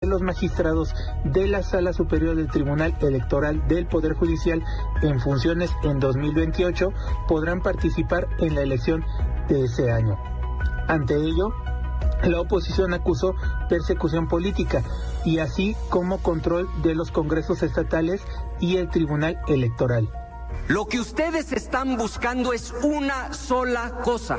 los magistrados de la Sala Superior del Tribunal Electoral del Poder Judicial en funciones en 2028 podrán participar en la elección de ese año. Ante ello, la oposición acusó persecución política y así como control de los congresos estatales y el Tribunal Electoral. Lo que ustedes están buscando es una sola cosa: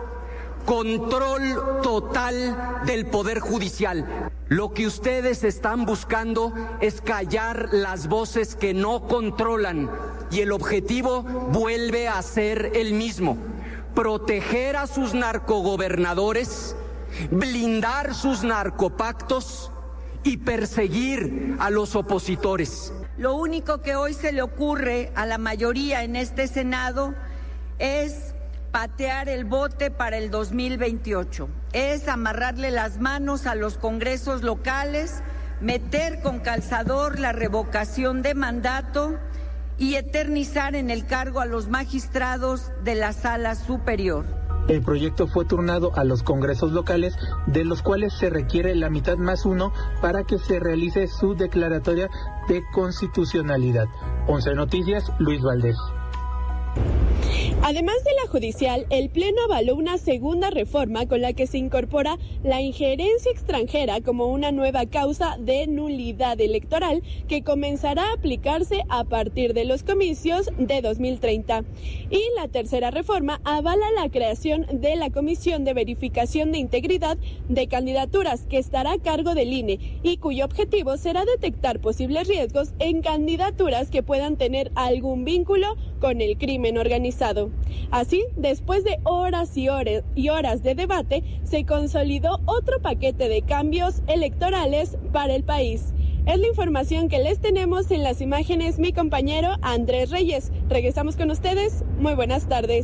control total del Poder Judicial. Lo que ustedes están buscando es callar las voces que no controlan, y el objetivo vuelve a ser el mismo: proteger a sus narcogobernadores, blindar sus narcopactos y perseguir a los opositores. Lo único que hoy se le ocurre a la mayoría en este Senado es patear el bote para el 2028, es amarrarle las manos a los congresos locales, meter con calzador la revocación de mandato y eternizar en el cargo a los magistrados de la Sala Superior. El proyecto fue turnado a los congresos locales, de los cuales se requiere la mitad más uno para que se realice su declaratoria de constitucionalidad. 11 Noticias, Luis Valdés. Además de la judicial, el Pleno avaló una segunda reforma con la que se incorpora la injerencia extranjera como una nueva causa de nulidad electoral que comenzará a aplicarse a partir de los comicios de 2030. Y la tercera reforma avala la creación de la Comisión de Verificación de Integridad de Candidaturas, que estará a cargo del INE y cuyo objetivo será detectar posibles riesgos en candidaturas que puedan tener algún vínculo con el crimen organizado. Así, después de horas y horas de debate, se consolidó otro paquete de cambios electorales para el país. Es la información que les tenemos. En las imágenes mi compañero Andrés Reyes. Regresamos con ustedes. Muy buenas tardes.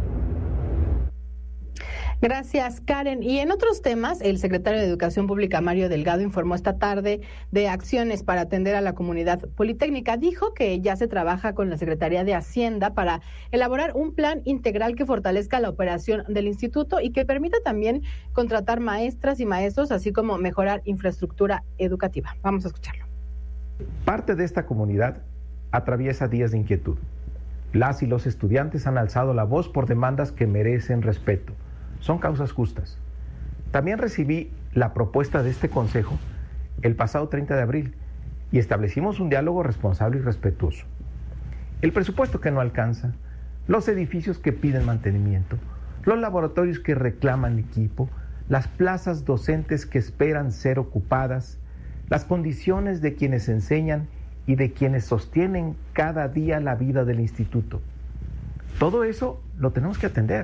Gracias, Karen. Y en otros temas, el secretario de Educación Pública, Mario Delgado, informó esta tarde de acciones para atender a la comunidad politécnica. Dijo que ya se trabaja con la Secretaría de Hacienda para elaborar un plan integral que fortalezca la operación del instituto y que permita también contratar maestras y maestros, así como mejorar infraestructura educativa. Vamos a escucharlo. Parte de esta comunidad atraviesa días de inquietud. Las y los estudiantes han alzado la voz por demandas que merecen respeto. Son causas justas. También recibí la propuesta de este consejo el pasado 30 de abril y establecimos un diálogo responsable y respetuoso. El presupuesto que no alcanza, los edificios que piden mantenimiento, los laboratorios que reclaman equipo, las plazas docentes que esperan ser ocupadas, las condiciones de quienes enseñan y de quienes sostienen cada día la vida del instituto. Todo eso lo tenemos que atender.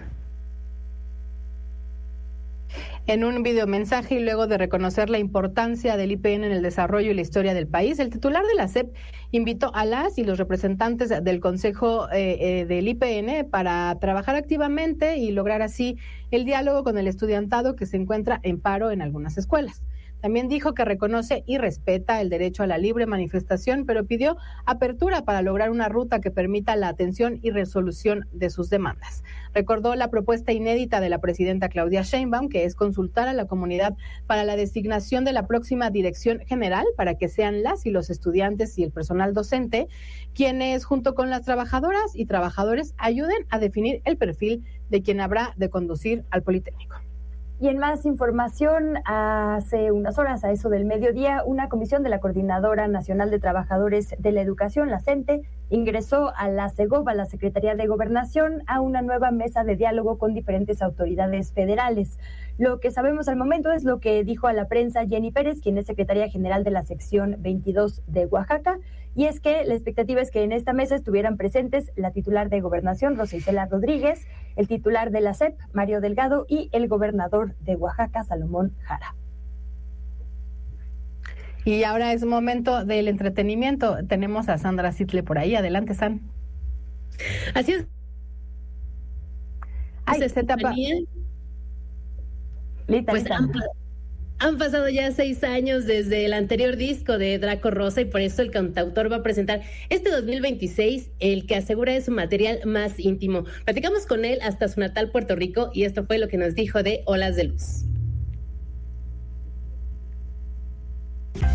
En un videomensaje y luego de reconocer la importancia del IPN en el desarrollo y la historia del país, el titular de la SEP invitó a las y los representantes del Consejo del IPN para trabajar activamente y lograr así el diálogo con el estudiantado que se encuentra en paro en algunas escuelas. También dijo que reconoce y respeta el derecho a la libre manifestación, pero pidió apertura para lograr una ruta que permita la atención y resolución de sus demandas. Recordó la propuesta inédita de la presidenta Claudia Sheinbaum, que es consultar a la comunidad para la designación de la próxima dirección general para que sean las y los estudiantes y el personal docente quienes, junto con las trabajadoras y trabajadores, ayuden a definir el perfil de quien habrá de conducir al Politécnico. Y en más información, hace unas horas, a eso del mediodía, una comisión de la Coordinadora Nacional de Trabajadores de la Educación, la CENTE, ingresó a la SEGOV, la Secretaría de Gobernación, a una nueva mesa de diálogo con diferentes autoridades federales. Lo que sabemos al momento es lo que dijo a la prensa Jenny Pérez, quien es secretaria general de la sección 22 de Oaxaca, y es que la expectativa es que en esta mesa estuvieran presentes la titular de Gobernación, Rosa Isela Rodríguez, el titular de la SEP, Mario Delgado, y el gobernador de Oaxaca, Salomón Jara. Y ahora es momento del entretenimiento. Tenemos a Sandra Sitle por ahí. Adelante, San. Así es. Ay, se tapa. Pues han pasado ya 6 años desde el anterior disco de Draco Rosa y por eso el cantautor va a presentar este 2026 el que asegura es su material más íntimo. Platicamos con él hasta su natal Puerto Rico y esto fue lo que nos dijo de Olas de Luz.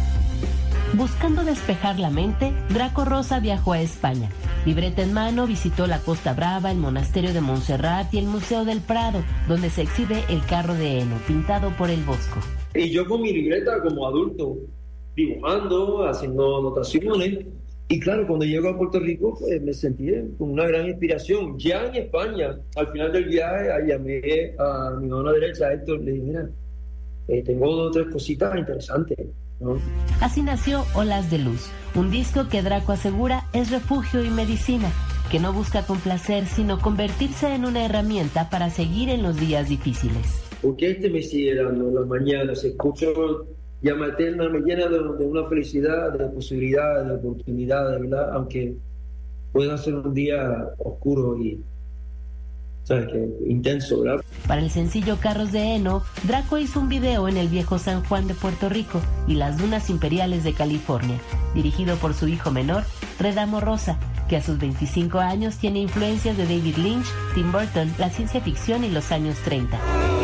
Buscando despejar la mente, Draco Rosa viajó a España. Libreta en mano, visitó la Costa Brava, el monasterio de Montserrat y el Museo del Prado, donde se exhibe el carro de heno, pintado por el Bosco. Y yo con mi libreta como adulto, dibujando, haciendo anotaciones. Y claro, cuando llego a Puerto Rico, pues me sentí con una gran inspiración. Ya en España, al final del viaje, llamé a mi mano derecha, a Héctor, le dije, mira, tengo 2 o 3 cositas interesantes, ¿no? Así nació Olas de Luz, un disco que Draco asegura es refugio y medicina, que no busca complacer, sino convertirse en una herramienta para seguir en los días difíciles. Porque me sigue dando las mañanas, escucho llama eterna, me llena de una felicidad, de posibilidades, de oportunidades, ¿verdad? Aunque pueda ser un día oscuro y, ¿sabes qué? Intenso, ¿verdad? Para el sencillo Carros de Heno, Draco hizo un video en el viejo San Juan de Puerto Rico y las dunas imperiales de California, dirigido por su hijo menor, Redamo Rosa, que a sus 25 años tiene influencias de David Lynch, Tim Burton, la ciencia ficción y los años 30.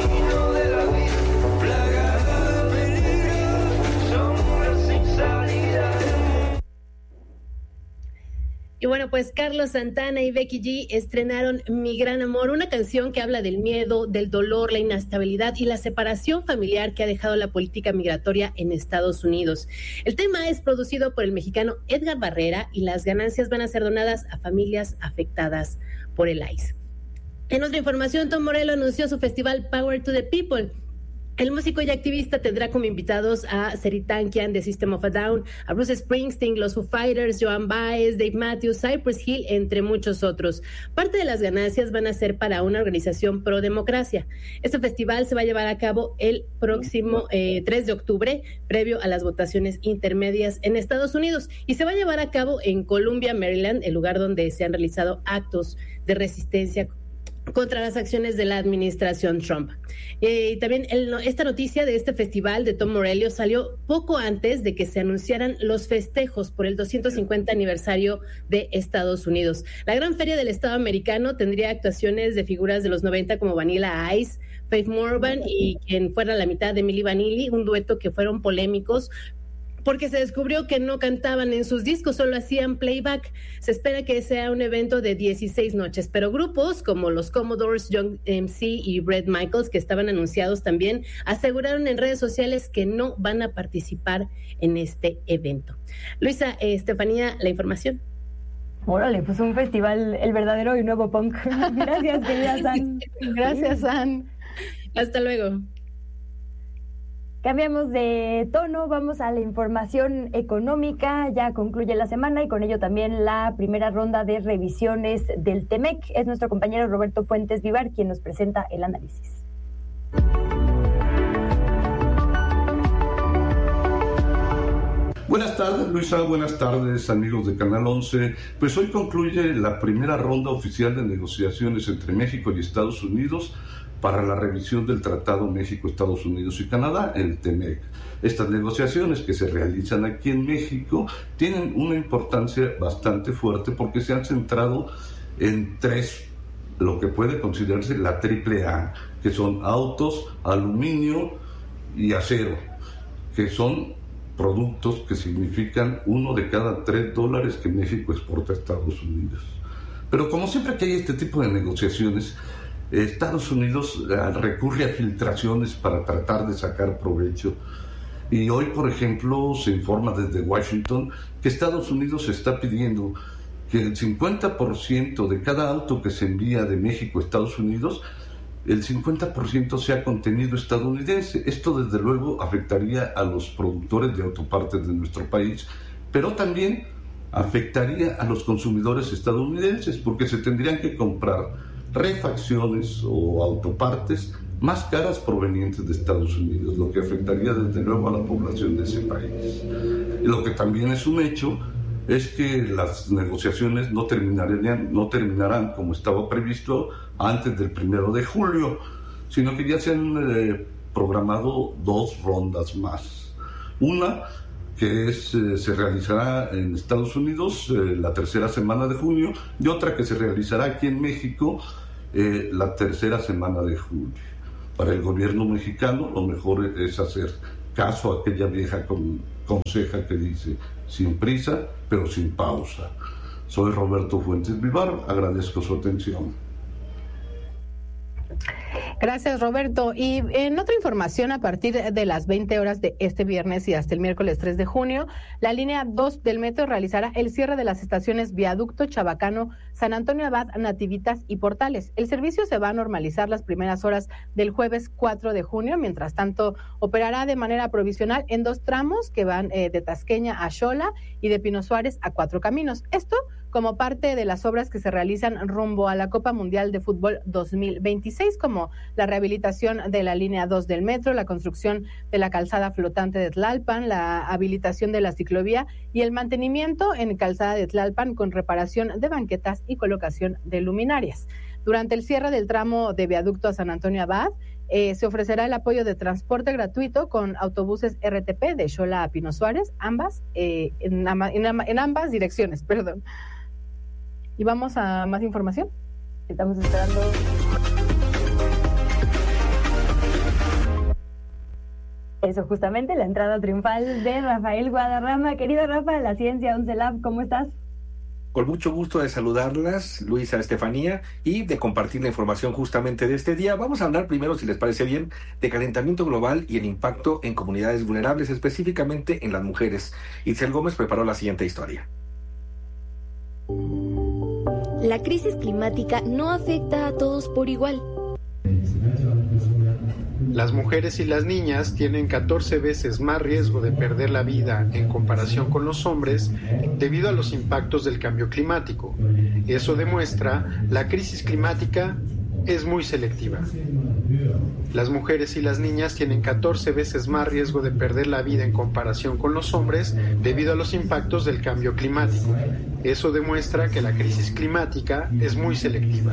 Y bueno, pues Carlos Santana y Becky G estrenaron Mi Gran Amor, una canción que habla del miedo, del dolor, la inestabilidad y la separación familiar que ha dejado la política migratoria en Estados Unidos. El tema es producido por el mexicano Edgar Barrera y las ganancias van a ser donadas a familias afectadas por el ICE. En otra información, Tom Morello anunció su festival Power to the People. El músico y activista tendrá como invitados a Seri Tankian de System of a Down, a Bruce Springsteen, los Foo Fighters, Joan Baez, Dave Matthews, Cypress Hill, entre muchos otros. Parte de las ganancias van a ser para una organización pro democracia. Este festival se va a llevar a cabo el próximo 3 de octubre, previo a las votaciones intermedias en Estados Unidos, y se va a llevar a cabo en Columbia, Maryland, el lugar donde se han realizado actos de resistencia contra las acciones de la administración Trump. Y también esta noticia de este festival de Tom Morello salió poco antes de que se anunciaran los festejos por el 250 aniversario de Estados Unidos. La gran feria del Estado americano tendría actuaciones de figuras de los 90 como Vanilla Ice, Faith Morgan y quien fuera la mitad de Milli Vanilli, un dueto que fueron polémicos porque se descubrió que no cantaban en sus discos, solo hacían playback. Se espera que sea un evento de 16 noches, pero grupos como los Commodores, Young MC y Bret Michaels, que estaban anunciados también, aseguraron en redes sociales que no van a participar en este evento. Luisa, Estefanía, la información. Órale, pues un festival, el verdadero y nuevo punk. Gracias, querida San. Gracias, San. Hasta luego. Cambiamos de tono, vamos a la información económica. Ya concluye la semana y con ello también la primera ronda de revisiones del TEMEC. Es nuestro compañero Roberto Fuentes Vivar quien nos presenta el análisis. Buenas tardes, Luisa, buenas tardes, amigos de Canal 11. Pues hoy concluye la primera ronda oficial de negociaciones entre México y Estados Unidos para la revisión del Tratado México, Estados Unidos y Canadá, el TEMEC. Estas negociaciones que se realizan aquí en México tienen una importancia bastante fuerte porque se han centrado en 3, lo que puede considerarse la AAA, que son autos, aluminio y acero, que son productos que significan 1 de cada 3 dólares que México exporta a Estados Unidos. Pero como siempre que hay este tipo de negociaciones, Estados Unidos recurre a filtraciones para tratar de sacar provecho. Y hoy, por ejemplo, se informa desde Washington que Estados Unidos está pidiendo que el 50% de cada auto que se envía de México a Estados Unidos, el 50% sea contenido estadounidense. Esto, desde luego, afectaría a los productores de autopartes de nuestro país, pero también afectaría a los consumidores estadounidenses, porque se tendrían que comprar refacciones o autopartes más caras provenientes de Estados Unidos, lo que afectaría desde luego a la población de ese país. Y lo que también es un hecho es que las negociaciones no terminarán como estaba previsto antes del 1 de julio, sino que ya se han programado 2 rondas más. Una que se realizará en Estados Unidos la tercera semana de junio y otra que se realizará aquí en México la tercera semana de julio. Para el gobierno mexicano lo mejor es hacer caso a aquella vieja conseja que dice, sin prisa, pero sin pausa. Soy Roberto Fuentes Vivar, agradezco su atención. Gracias, Roberto. Y en otra información, a partir de las 20 horas de este viernes y hasta el miércoles 3 de junio, la línea 2 del metro realizará el cierre de las estaciones Viaducto, Chabacano, San Antonio Abad, Nativitas y Portales. El servicio se va a normalizar las primeras horas del jueves 4 de junio. Mientras tanto, operará de manera provisional en 2 tramos que van de Tasqueña a Xola y de Pino Suárez a 4 Caminos. Esto como parte de las obras que se realizan rumbo a la Copa Mundial de Fútbol 2026, como la rehabilitación de la línea 2 del metro, la construcción de la calzada flotante de Tlalpan, la habilitación de la ciclovía y el mantenimiento en calzada de Tlalpan con reparación de banquetas y colocación de luminarias. Durante el cierre del tramo de Viaducto a San Antonio Abad, se ofrecerá el apoyo de transporte gratuito con autobuses RTP de Xola a Pino Suárez, en ambas direcciones, perdón. Y vamos a más información. Estamos esperando. Eso, justamente, la entrada triunfal de Rafael Guadarrama. Querido Rafa, la Ciencia 11 Lab, ¿cómo estás? Con mucho gusto de saludarlas, Luisa, Estefanía, y de compartir la información justamente de este día. Vamos a hablar primero, si les parece bien, de calentamiento global y el impacto en comunidades vulnerables, específicamente en las mujeres. Itzel Gómez preparó la siguiente historia. La crisis climática no afecta a todos por igual. Las mujeres y las niñas tienen 14 veces más riesgo de perder la vida en comparación con los hombres debido a los impactos del cambio climático. Eso demuestra la crisis climática es muy selectiva. Las mujeres y las niñas tienen 14 veces más riesgo de perder la vida en comparación con los hombres debido a los impactos del cambio climático. Eso demuestra que la crisis climática es muy selectiva.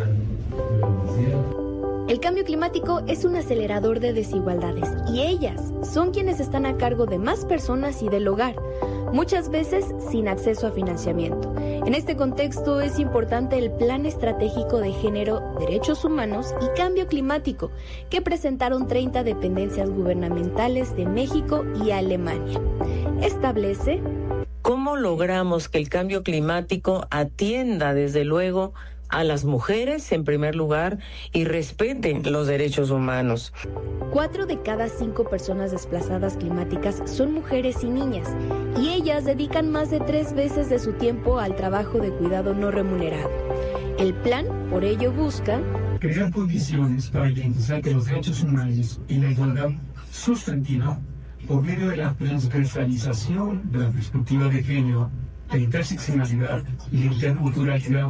El cambio climático es un acelerador de desigualdades y ellas son quienes están a cargo de más personas y del hogar, muchas veces sin acceso a financiamiento. En este contexto es importante el Plan Estratégico de Género, Derechos Humanos y Cambio Climático, que presentaron 30 dependencias gubernamentales de México y Alemania. Establece ¿cómo logramos que el cambio climático atienda, desde luego, a las mujeres en primer lugar y respeten los derechos humanos? 4 de cada 5 personas desplazadas climáticas son mujeres y niñas, y ellas dedican más de 3 veces de su tiempo al trabajo de cuidado no remunerado. El plan, por ello, busca crear condiciones para garantizar que los derechos humanos y la igualdad sustantiva, por medio de la transversalización de la perspectiva de género, la interseccionalidad y la interculturalidad,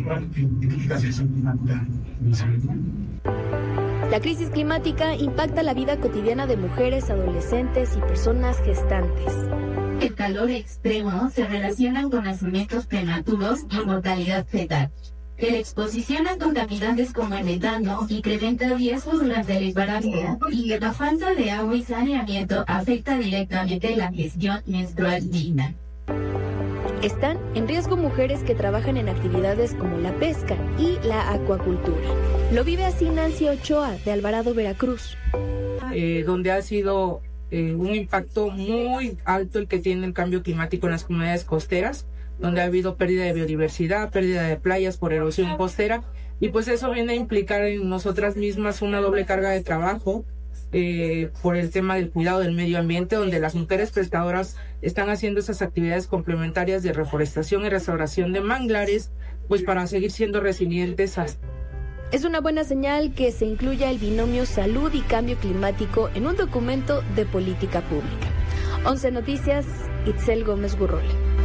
La crisis climática impacta la vida cotidiana de mujeres, adolescentes y personas gestantes. El calor extremo se relaciona con nacimientos prematuros y mortalidad fetal. Que la exposición a contaminantes como el metano incrementa riesgos durante el embarazo y que la falta de agua y saneamiento afecta directamente la gestión menstrual digna. Están en riesgo mujeres que trabajan en actividades como la pesca y la acuacultura. Lo vive así Nancy Ochoa, de Alvarado, Veracruz. Donde ha sido un impacto muy alto el que tiene el cambio climático en las comunidades costeras, donde ha habido pérdida de biodiversidad, pérdida de playas por erosión costera, y pues eso viene a implicar en nosotras mismas una doble carga de trabajo por el tema del cuidado del medio ambiente, donde las mujeres pescadoras están haciendo esas actividades complementarias de reforestación y restauración de manglares, pues para seguir siendo resilientes. Es una buena señal que se incluya el binomio salud y cambio climático en un documento de política pública. 11 Noticias, Itzel Gómez Gurrola.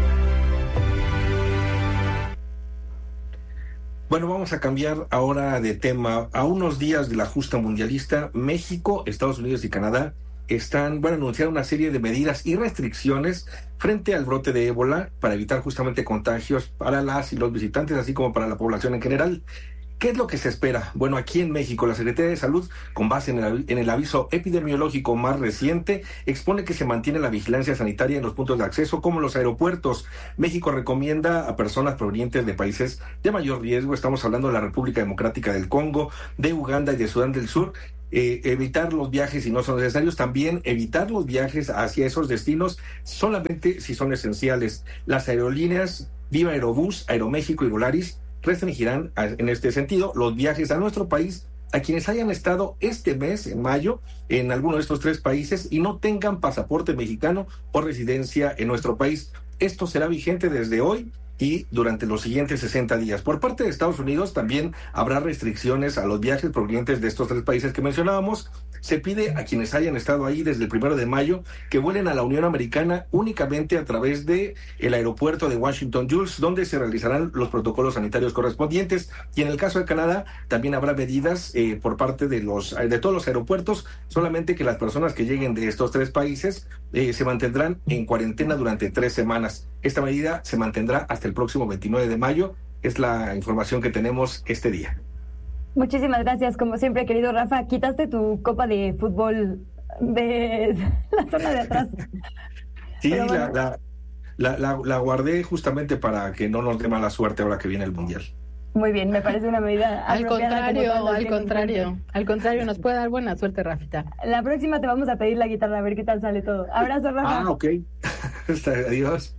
Bueno, vamos a cambiar ahora de tema. A unos días de la justa mundialista, México, Estados Unidos y Canadá van a anunciar una serie de medidas y restricciones frente al brote de ébola para evitar justamente contagios para las y los visitantes, así como para la población en general. ¿Qué es lo que se espera? Bueno, aquí en México, la Secretaría de Salud, con base en el aviso epidemiológico más reciente, expone que se mantiene la vigilancia sanitaria en los puntos de acceso, como los aeropuertos. México recomienda a personas provenientes de países de mayor riesgo, estamos hablando de la República Democrática del Congo, de Uganda y de Sudán del Sur, evitar los viajes si no son necesarios, también evitar los viajes hacia esos destinos solamente si son esenciales. Las aerolíneas Viva Aerobús, Aeroméxico y Volaris restringirán en este sentido los viajes a nuestro país a quienes hayan estado este mes, en mayo, en alguno de estos 3 países y no tengan pasaporte mexicano o residencia en nuestro país. Esto será vigente desde hoy y durante los siguientes 60 días. Por parte de Estados Unidos también habrá restricciones a los viajes provenientes de estos 3 países que mencionábamos. Se pide a quienes hayan estado ahí desde el 1 de mayo que vuelen a la Unión Americana únicamente a través de el aeropuerto de Washington Dulles, donde se realizarán los protocolos sanitarios correspondientes. Y en el caso de Canadá también habrá medidas por parte de todos los aeropuertos, solamente que las personas que lleguen de estos 3 países se mantendrán en cuarentena durante 3 semanas. Esta medida se mantendrá hasta el próximo 29 de mayo. Es la información que tenemos este día. Muchísimas gracias, como siempre, querido Rafa. Quitaste tu copa de fútbol de la zona de atrás. Sí, bueno, la guardé justamente para que no nos dé mala suerte ahora que viene el Mundial. Muy bien, me parece una medida al contrario, nos puede dar buena suerte, Rafita. La próxima te vamos a pedir la guitarra, a ver qué tal sale todo. Abrazo, Rafa. Ok. Adiós.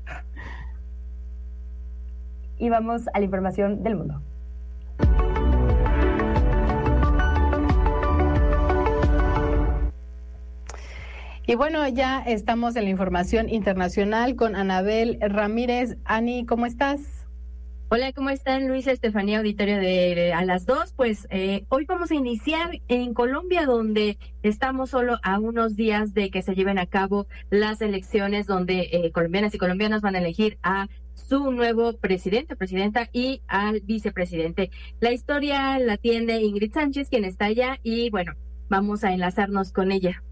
Y vamos a la información del mundo. Y bueno, ya estamos en la información internacional con Anabel Ramírez. Ani, ¿cómo estás? Hola, ¿cómo están? Luisa, Estefanía, auditorio de A las 2. Pues hoy vamos a iniciar en Colombia, donde estamos solo a unos días de que se lleven a cabo las elecciones, donde colombianas y colombianos van a elegir a su nuevo presidente, presidenta y al vicepresidente. La historia la tiene Ingrid Sánchez, quien está allá, y bueno, vamos a enlazarnos con ella.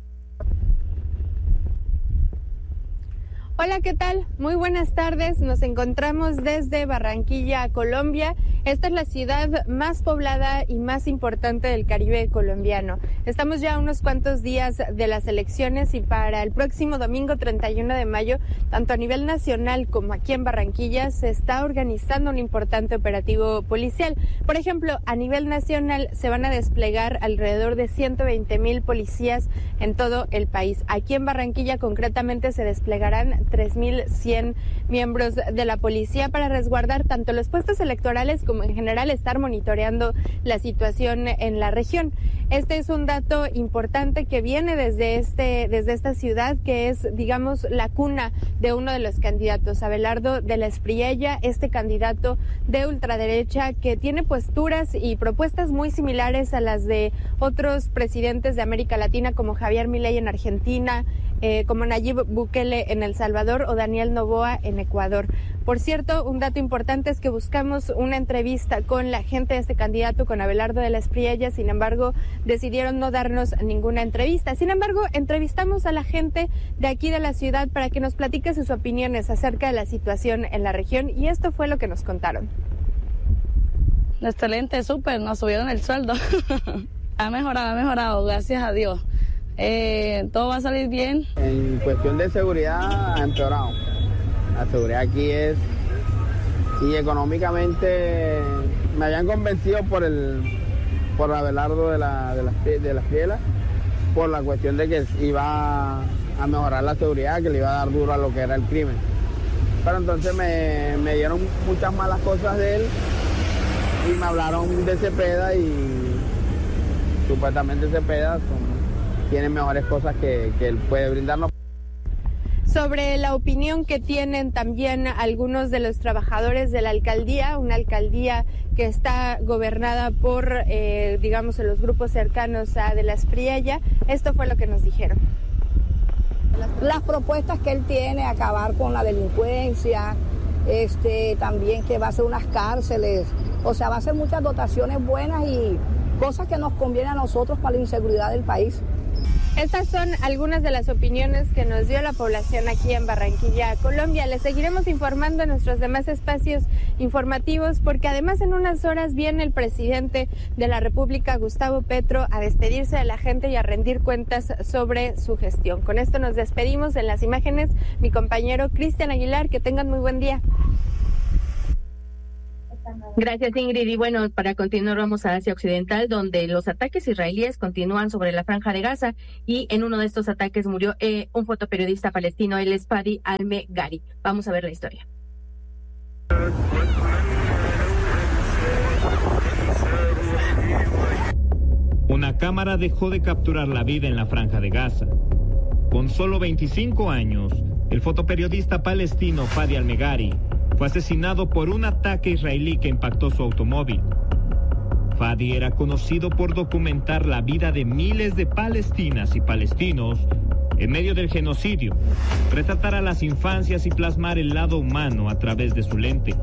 Hola, ¿qué tal? Muy buenas tardes. Nos encontramos desde Barranquilla, Colombia. Esta es la ciudad más poblada y más importante del Caribe colombiano. Estamos ya a unos cuantos días de las elecciones y para el próximo domingo 31 de mayo, tanto a nivel nacional como aquí en Barranquilla, se está organizando un importante operativo policial. Por ejemplo, a nivel nacional se van a desplegar alrededor de 120,000 policías en todo el país. Aquí en Barranquilla concretamente se desplegarán 3,100 miembros de la policía para resguardar tanto los puestos electorales como en general estar monitoreando la situación en la región. Este es un dato importante que viene desde esta ciudad, que es, digamos, la cuna de uno de los candidatos, Abelardo de la Espriella, este candidato de ultraderecha que tiene posturas y propuestas muy similares a las de otros presidentes de América Latina, como Javier Milei en Argentina, como Nayib Bukele en El Salvador o Daniel Noboa en Ecuador. Por cierto, un dato importante es que buscamos una entrevista con la gente de este candidato, con Abelardo de la Espriella, sin embargo, decidieron no darnos ninguna entrevista. Sin embargo, entrevistamos a la gente de aquí de la ciudad para que nos platique sus opiniones acerca de la situación en la región, y esto fue lo que nos contaron. Excelente, súper, nos subieron el sueldo. ha mejorado, gracias a Dios. Todo va a salir bien. En cuestión de seguridad ha empeorado. La seguridad aquí es, y económicamente me habían convencido por Abelardo de las Fielas, por la cuestión de que iba a mejorar la seguridad, que le iba a dar duro a lo que era el crimen. Pero entonces me dieron muchas malas cosas de él y me hablaron de Cepeda, y supuestamente Cepeda tiene mejores cosas que él puede brindarnos. Sobre la opinión que tienen también algunos de los trabajadores de la alcaldía, una alcaldía que está gobernada por, digamos, los grupos cercanos a de la Espriella, esto fue lo que nos dijeron. Las propuestas que él tiene, acabar con la delincuencia, también que va a hacer unas cárceles, o sea, va a hacer muchas dotaciones buenas y cosas que nos convienen a nosotros para la inseguridad del país. Estas son algunas de las opiniones que nos dio la población aquí en Barranquilla, Colombia. Les seguiremos informando en nuestros demás espacios informativos porque además en unas horas viene el presidente de la República, Gustavo Petro, a despedirse de la gente y a rendir cuentas sobre su gestión. Con esto nos despedimos. En las imágenes, mi compañero Cristian Aguilar. Que tengan muy buen día. Gracias, Ingrid. Y bueno, para continuar vamos a Asia Occidental, donde los ataques israelíes continúan sobre la Franja de Gaza y en uno de estos ataques murió un fotoperiodista palestino, él es Fadi Al-Meghari. Vamos a ver la historia. Una cámara dejó de capturar la vida en la Franja de Gaza. Con solo 25 años, el fotoperiodista palestino Fadi Al-Meghari fue asesinado por un ataque israelí que impactó su automóvil. Fadi era conocido por documentar la vida de miles de palestinas y palestinos en medio del genocidio, retratar a las infancias y plasmar el lado humano a través de su lente.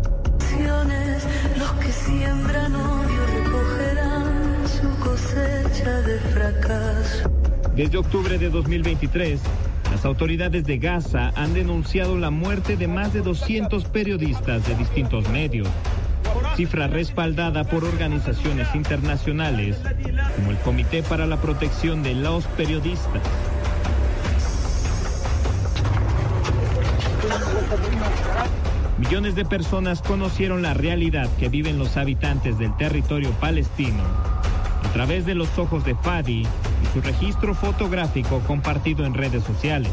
Los que siembran odio recogerán su cosecha de fracaso. Desde octubre de 2023, las autoridades de Gaza han denunciado la muerte de más de 200 periodistas de distintos medios, cifra respaldada por organizaciones internacionales como el Comité para la Protección de los Periodistas. Millones de personas conocieron la realidad que viven los habitantes del territorio palestino a través de los ojos de Fadi y su registro fotográfico compartido en redes sociales.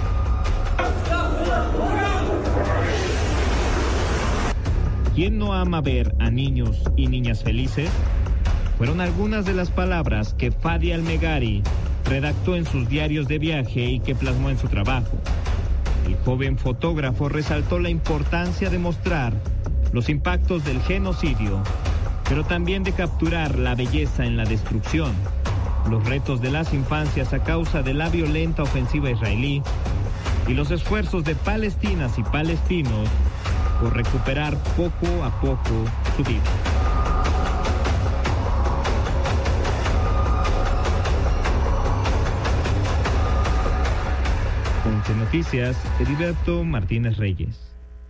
¿Quién no ama ver a niños y niñas felices? Fueron algunas de las palabras que Fadi Al-Meghari redactó en sus diarios de viaje y que plasmó en su trabajo. El joven fotógrafo resaltó la importancia de mostrar los impactos del genocidio, pero también de capturar la belleza en la destrucción, los retos de las infancias a causa de la violenta ofensiva israelí y los esfuerzos de palestinas y palestinos por recuperar poco a poco su vida. Con Noticias, Heriberto Martínez Reyes.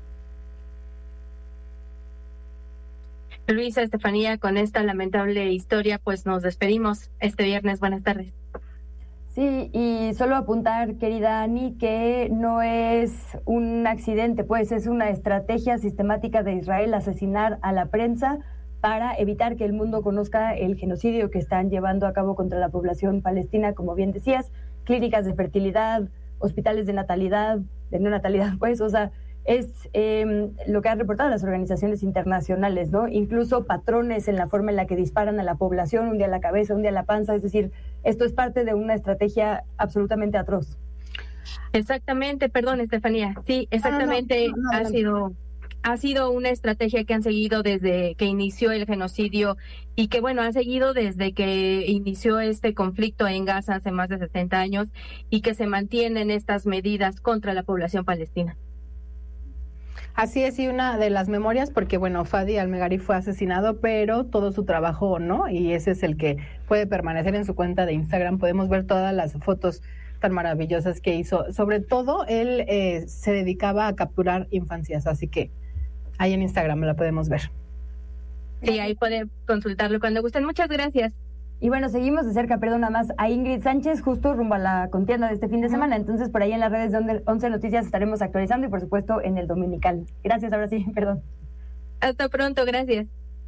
Luisa, Estefanía, con esta lamentable historia, pues nos despedimos este viernes. Buenas tardes. Sí, y solo apuntar, querida Ani, que no es un accidente, pues es una estrategia sistemática de Israel asesinar a la prensa para evitar que el mundo conozca el genocidio que están llevando a cabo contra la población palestina, como bien decías, clínicas de fertilidad, hospitales de natalidad, de neonatalidad, pues, o sea, es lo que han reportado las organizaciones internacionales, ¿no? Incluso patrones en la forma en la que disparan a la población, un día a la cabeza, un día a la panza, es decir, esto es parte de una estrategia absolutamente atroz. Exactamente, perdón, Estefanía, sí, exactamente, ha sido una estrategia que han seguido desde que inició el genocidio y que, bueno, han seguido desde que inició este conflicto en Gaza hace más de 70 años y que se mantienen estas medidas contra la población palestina. Así es, y una de las memorias, porque bueno, Fadi Al-Meghari fue asesinado, pero todo su trabajo no, y ese es el que puede permanecer en su cuenta de Instagram. Podemos ver todas las fotos tan maravillosas que hizo. Sobre todo, él se dedicaba a capturar infancias, así que ahí en Instagram la podemos ver. Sí, ahí pueden consultarlo cuando gusten. Muchas gracias. Y bueno, seguimos de cerca, perdón, más a Ingrid Sánchez, justo rumbo a la contienda de este fin de semana. Entonces, por ahí en las redes de 11 Noticias estaremos actualizando y, por supuesto, en el Dominical. Gracias, ahora sí, perdón. Hasta pronto, gracias.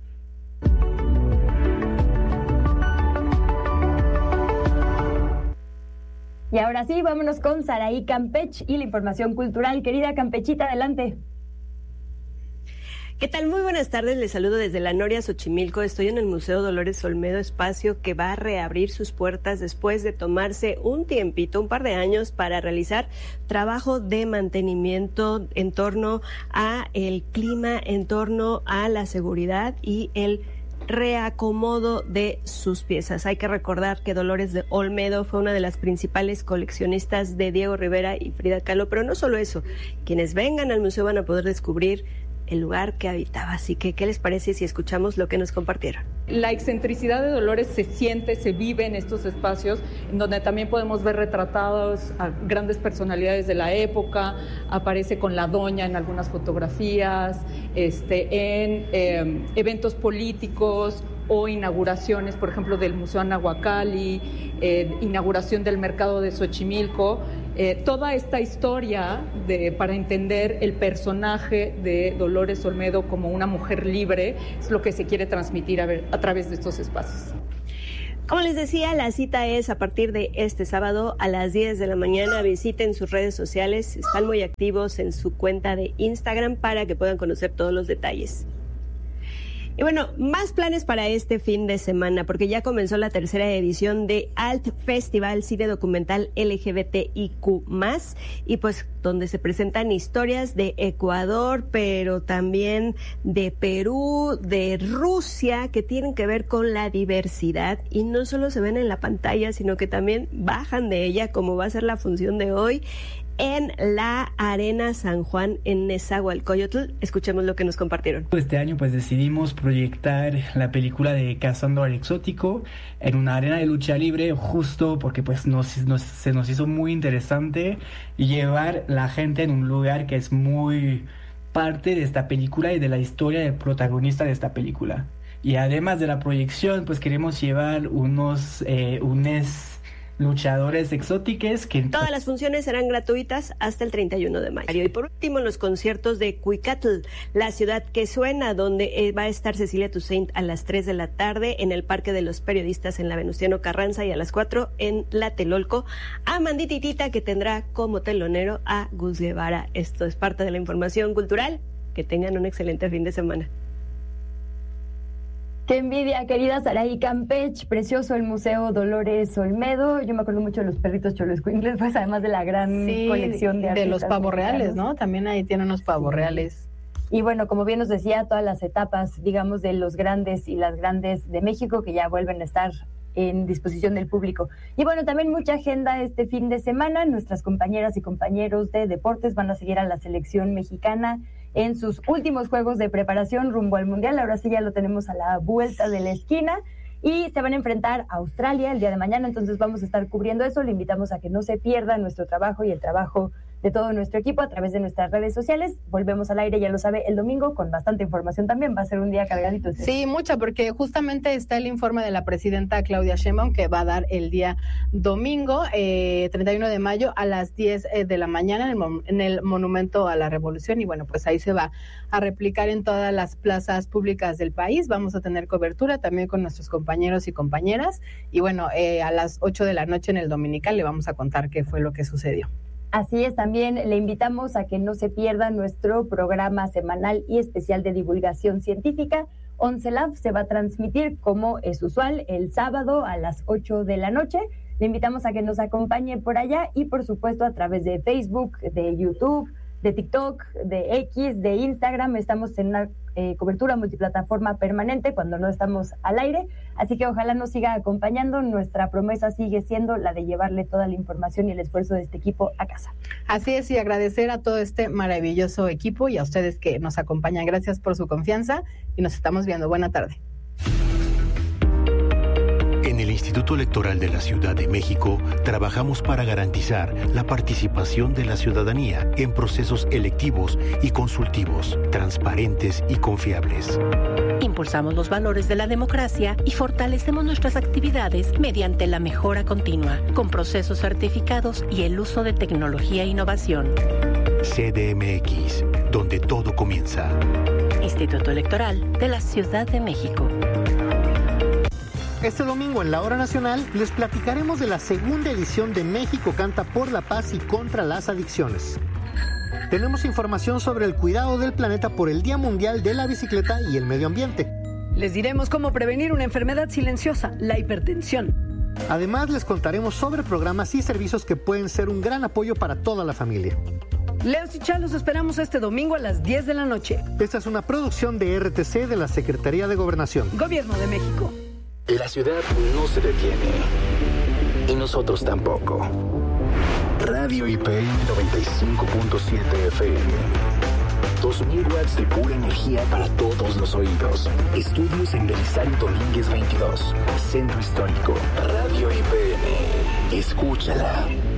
Y ahora sí, vámonos con Saraí Campech y la información cultural. Querida Campechita, adelante. ¿Qué tal? Muy buenas tardes, les saludo desde la Noria, Xochimilco. Estoy en el Museo Dolores Olmedo, espacio que va a reabrir sus puertas después de tomarse un tiempito, un par de años, para realizar trabajo de mantenimiento en torno a el clima, en torno a la seguridad y el reacomodo de sus piezas. Hay que recordar que Dolores de Olmedo fue una de las principales coleccionistas de Diego Rivera y Frida Kahlo, pero no solo eso, quienes vengan al museo van a poder descubrir el lugar que habitaba. Así que, ¿qué les parece si escuchamos lo que nos compartieron? La excentricidad de Dolores se siente, se vive en estos espacios, en donde también podemos ver retratados a grandes personalidades de la época. Aparece con la doña en algunas fotografías, en eventos políticos o inauguraciones, por ejemplo, del Museo Anahuacalli, inauguración del mercado de Xochimilco. Toda esta historia para entender el personaje de Dolores Olmedo como una mujer libre es lo que se quiere transmitir a través de estos espacios. Como les decía, la cita es a partir de este sábado a las 10 de la mañana. Visiten sus redes sociales, están muy activos en su cuenta de Instagram para que puedan conocer todos los detalles. Y bueno, más planes para este fin de semana, porque ya comenzó la tercera edición de Alt Festival Cine Documental LGBTIQ+, y pues donde se presentan historias de Ecuador, pero también de Perú, de Rusia, que tienen que ver con la diversidad, y no solo se ven en la pantalla, sino que también bajan de ella, como va a ser la función de hoy en la Arena San Juan en Nezahualcóyotl. Escuchemos lo que nos compartieron. Este año pues decidimos proyectar la película de Cazando al Exótico en una arena de lucha libre, justo porque pues se nos hizo muy interesante llevar la gente en un lugar que es muy parte de esta película y de la historia del protagonista de esta película. Y además de la proyección, pues queremos llevar unos luchadores exóticos que... Todas las funciones serán gratuitas hasta el 31 de mayo. Y por último, los conciertos de Cuicatl, la ciudad que suena, donde va a estar Cecilia Toussaint a las 3 de la tarde en el Parque de los Periodistas en la Venustiano Carranza, y a las 4 en la Telolco, a Mandititita, que tendrá como telonero a Gus Guevara. Esto es parte de la información cultural. Que tengan un excelente fin de semana. Qué envidia, querida Saraí. Campeche, precioso el Museo Dolores Olmedo. Yo me acuerdo mucho de los perritos xoloescuincles, pues además de la gran colección de los pavos reales, ¿no? También ahí tienen unos pavos reales. Y bueno, como bien nos decía, todas las etapas, digamos, de los grandes y las grandes de México que ya vuelven a estar en disposición del público. Y bueno, también mucha agenda este fin de semana. Nuestras compañeras y compañeros de deportes van a seguir a la selección mexicana en sus últimos juegos de preparación rumbo al Mundial. Ahora sí ya lo tenemos a la vuelta de la esquina y se van a enfrentar a Australia el día de mañana, entonces vamos a estar cubriendo eso. Le invitamos a que no se pierda nuestro trabajo y el trabajo de todo nuestro equipo a través de nuestras redes sociales. Volvemos al aire, ya lo sabe, el domingo con bastante información también. Va a ser un día cargadito. Sí, mucha, porque justamente está el informe de la presidenta Claudia Sheinbaum que va a dar el día domingo, 31 de mayo a las 10 de la mañana en el Monumento a la Revolución. Y bueno, pues ahí se va a replicar en todas las plazas públicas del país. Vamos a tener cobertura también con nuestros compañeros y compañeras. Y bueno, a las 8 de la noche en el Dominical le vamos a contar qué fue lo que sucedió. Así es, también le invitamos a que no se pierda nuestro programa semanal y especial de divulgación científica. 11 Lab se va a transmitir, como es usual, el sábado a las 8 de la noche. Le invitamos a que nos acompañe por allá y, por supuesto, a través de Facebook, de YouTube, de TikTok, de X, de Instagram. Estamos en una cobertura multiplataforma permanente cuando no estamos al aire, así que ojalá nos siga acompañando. Nuestra promesa sigue siendo la de llevarle toda la información y el esfuerzo de este equipo a casa. Así es, y agradecer a todo este maravilloso equipo y a ustedes que nos acompañan. Gracias por su confianza y nos estamos viendo. Buena tarde. En el Instituto Electoral de la Ciudad de México trabajamos para garantizar la participación de la ciudadanía en procesos electivos y consultivos, transparentes y confiables. Impulsamos los valores de la democracia y fortalecemos nuestras actividades mediante la mejora continua, con procesos certificados y el uso de tecnología e innovación. CDMX, donde todo comienza. Instituto Electoral de la Ciudad de México. Este domingo en la Hora Nacional les platicaremos de la segunda edición de México Canta por la Paz y contra las Adicciones. Tenemos información sobre el cuidado del planeta por el Día Mundial de la Bicicleta y el Medio Ambiente. Les diremos cómo prevenir una enfermedad silenciosa, la hipertensión. Además, les contaremos sobre programas y servicios que pueden ser un gran apoyo para toda la familia. Leos y Chal, los esperamos este domingo a las 10 de la noche. Esta es una producción de RTC de la Secretaría de Gobernación. Gobierno de México. La ciudad no se detiene. Y nosotros tampoco. Radio IPN 95.7 FM. 2000 watts de pura energía para todos los oídos. Estudios en Belisario Domínguez 22. Centro Histórico. Radio IPN. Escúchala.